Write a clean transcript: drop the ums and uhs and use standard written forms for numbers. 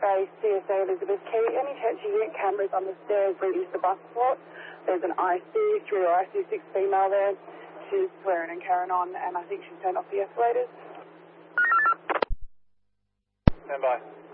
Bay, CSA Elizabeth Quay. Any chance you get cameras on the stairs leading to the bus port? There's an IC3 or IC6 female there. She's swearing and carrying on, and I think she's turned off the escalators. Stand by.